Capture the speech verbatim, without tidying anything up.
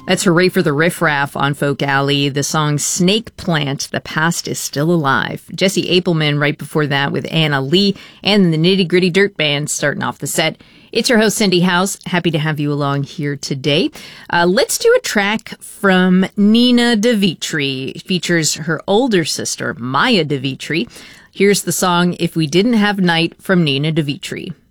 That's Hooray for the Riff Raff on Folk Alley. The song Snake Plant, The Past is Still Alive. Jesse Apelman right before that with Anna Lee and the Nitty Gritty Dirt Band starting off the set. It's your host, Cindy House. Happy to have you along here today. Uh, let's do a track from Nina DeVitri. It features her older sister, Maya DeVitri. Here's the song If We Didn't Have Night from Nina DeVitri.